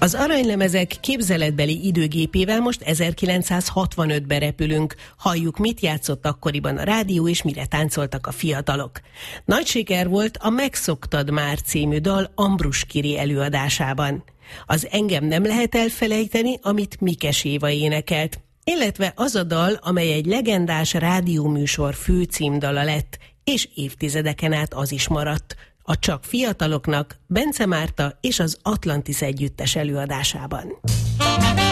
Az aranylemezek képzeletbeli időgépével most 1965-be repülünk. Halljuk, mit játszott akkoriban a rádió, és mire táncoltak a fiatalok. Nagy siker volt a Megszoktad már című dal Ambrus Kiri előadásában. Az Engem nem lehet elfelejteni, amit Mikes Éva énekelt, illetve az a dal, amely egy legendás rádióműsor főcímdala lett, és évtizedeken át az is maradt. A Csak fiataloknak Bence Márta és az Atlantis együttes előadásában.